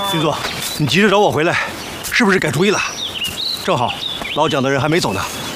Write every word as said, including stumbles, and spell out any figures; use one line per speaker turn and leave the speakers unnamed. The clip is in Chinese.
军座，你急着找我回来，是不是改主意了？正好，老蒋的人还没走呢，